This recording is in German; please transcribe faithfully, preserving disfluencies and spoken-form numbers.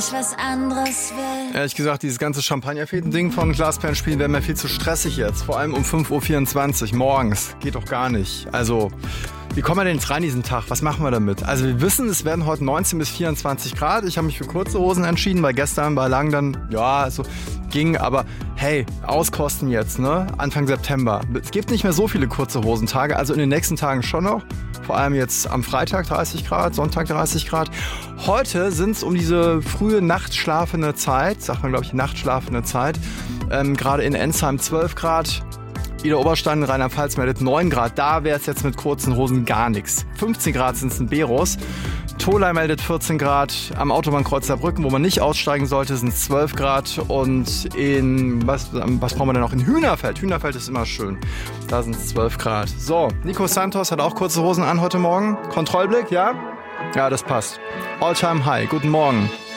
was anderes will. Ehrlich gesagt, dieses ganze Champagnerfeten-Ding von Glasperlenspielen wäre mir viel zu stressig jetzt. Vor allem um fünf Uhr vierundzwanzig morgens. Geht doch gar nicht. Also, wie kommen wir denn jetzt rein diesen Tag? Was machen wir damit? Also wir wissen, es werden heute neunzehn bis vierundzwanzig Grad. Ich habe mich für kurze Hosen entschieden, weil gestern bei Lang dann, ja, so ging. Aber hey, auskosten jetzt, ne? Anfang September. Es gibt nicht mehr so viele kurze Hosentage. Also in den nächsten Tagen schon noch. Vor allem jetzt am Freitag dreißig Grad, Sonntag dreißig Grad. Heute sind es um diese frühe nachtschlafende Zeit, sagt man glaube ich nachtschlafende Zeit, ähm, gerade in Ensheim zwölf Grad. Ida Oberstein, Rheinland-Pfalz meldet neun Grad. Da wäre es jetzt mit kurzen Hosen gar nichts. fünfzehn Grad sind es in Beros. Tolai meldet vierzehn Grad. Am Autobahnkreuz Saarbrücken, wo man nicht aussteigen sollte, sind es zwölf Grad. Und in, was, was brauchen wir denn noch? In Hühnerfeld. Hühnerfeld ist immer schön. Da sind es zwölf Grad. So, Nico Santos hat auch kurze Hosen an heute Morgen. Kontrollblick, ja? Ja, das passt. All-time high. Guten Morgen.